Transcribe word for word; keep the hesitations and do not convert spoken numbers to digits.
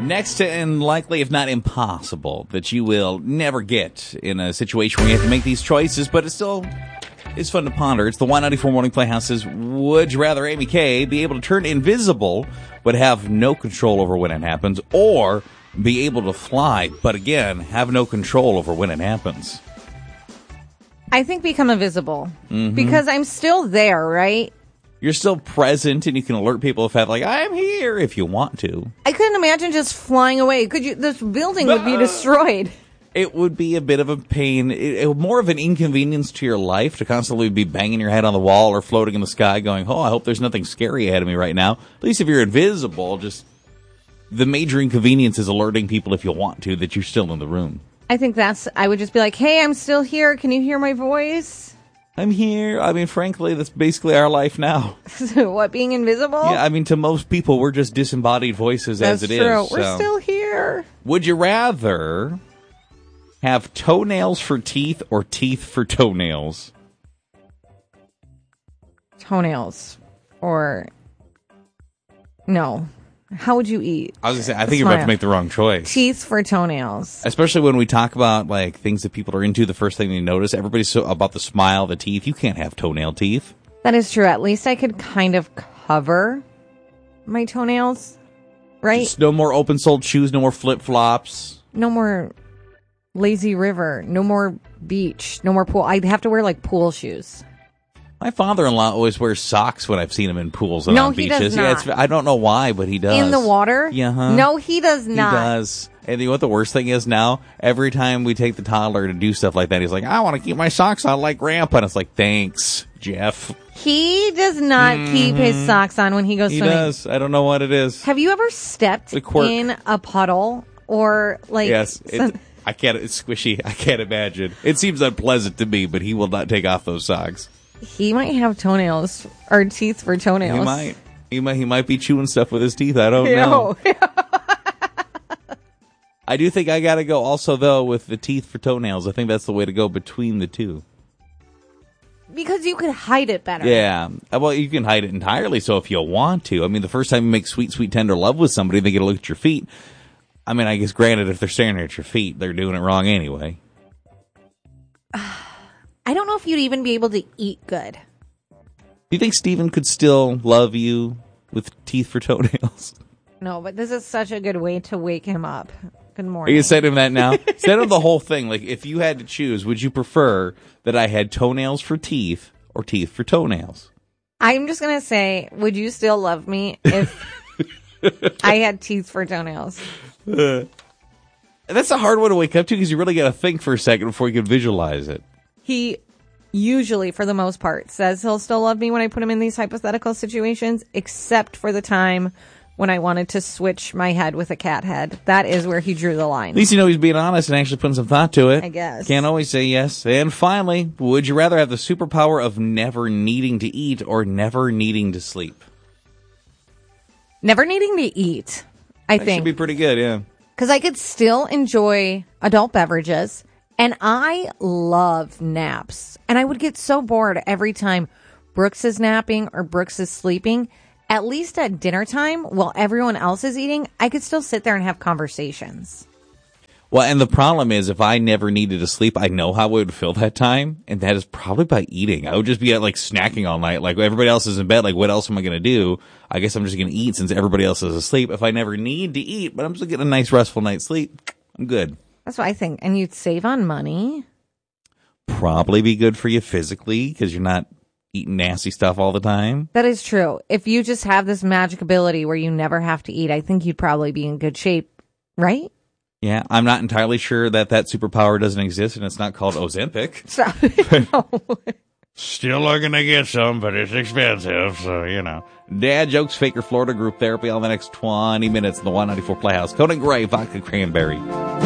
Next to and likely, if not impossible, that you will never get in a situation where you have to make these choices, but it's still is fun to ponder. It's the Y ninety-four Morning Playhouse's Would You Rather Amy K be able to turn invisible but have no control over when it happens, or be able to fly but again have no control over when it happens? I think become invisible Mm-hmm. because I'm still there, right? You're still present, and you can alert people if like I'm here if you want to. I couldn't imagine just flying away. Could you? This building would be destroyed. It would be a bit of a pain, it, it, more of an inconvenience to your life to constantly be banging your head on the wall or floating in the sky going, oh, I hope there's nothing scary ahead of me right now. At least if you're invisible, just the major inconvenience is alerting people if you want to that you're still in the room. I think that's, I would just be like, hey, I'm still here. Can you hear my voice? I'm here. I mean, frankly, that's basically our life now. What, being invisible? Yeah, I mean, to most people, we're just disembodied voices that's as it true. is. We're so. still here. Would you rather have toenails for teeth or teeth for toenails? Toenails. Or, no. How would you eat? I was going to say, I think you're about to make the wrong choice. Teeth for toenails. Especially when we talk about like things that people are into, the first thing they notice, everybody's so about the smile, the teeth. You can't have toenail teeth. That is true. At least I could kind of cover my toenails, right? Just no more open-soled shoes, no more flip-flops. No more lazy river, no more beach, no more pool. I'd have to wear like pool shoes. My father-in-law always wears socks when I've seen him in pools and no, on he beaches. Does not. Yeah, it's, I don't know why, but he does. In the water? Yeah. Huh? No, he does not. He does. And you know what the worst thing is now? Every time we take the toddler to do stuff like that, he's like, I want to keep my socks on like Grandpa. And it's like, thanks, Jeff. He does not mm-hmm. keep his socks on when he goes he swimming. He does. I don't know what it is. Have you ever stepped in a puddle or like... Yes. Some- I can't. It's squishy. I can't imagine. It seems unpleasant to me, but he will not take off those socks. He might have toenails or teeth for toenails. He might. He might. He might be chewing stuff with his teeth. I don't know. I do think I got to go also, though, with the teeth for toenails. I think that's the way to go between the two. Because you could hide it better. Yeah. Well, you can hide it entirely, so if you want to. I mean, the first time you make sweet, sweet, tender love with somebody, they get to look at your feet. I mean, I guess granted, if they're staring at your feet, they're doing it wrong anyway. I don't know if you'd even be able to eat good. Do you think Steven could still love you with teeth for toenails? No, but this is such a good way to wake him up. Good morning. Are you going to say to him that now? Instead of the whole thing, like, if you had to choose, would you prefer that I had toenails for teeth or teeth for toenails? I'm just going to say, would you still love me if I had teeth for toenails? Uh, that's a hard one to wake up to because you really got to think for a second before you can visualize it. He usually, for the most part, says he'll still love me when I put him in these hypothetical situations, except for the time when I wanted to switch my head with a cat head. That is where he drew the line. At least you know he's being honest and actually putting some thought to it. I guess. Can't always say yes. And finally, would you rather have the superpower of never needing to eat or never needing to sleep? Never needing to eat, I that think. Should be pretty good, yeah. Because I could still enjoy adult beverages. And I love naps. And I would get so bored every time Brooks is napping or Brooks is sleeping. At least at dinner time, while everyone else is eating, I could still sit there and have conversations. Well, and the problem is, if I never needed to sleep, I know how I would fill that time. And that is probably by eating. I would just be like snacking all night. Like everybody else is in bed. Like, what else am I going to do? I guess I'm just going to eat since everybody else is asleep. If I never need to eat, but I'm still getting a nice restful night's sleep, I'm good. That's what I think. And you'd save on money. Probably be good for you physically because you're not eating nasty stuff all the time. That is true. If you just have this magic ability where you never have to eat, I think you'd probably be in good shape, right? Yeah, I'm not entirely sure that that superpower doesn't exist and it's not called Ozempic. Still looking to get some, but it's expensive, so, you know. Dad Jokes, Faker Florida Group Therapy, all the next twenty minutes in the one ninety-four Playhouse. Conan Gray, Vodka Cranberry.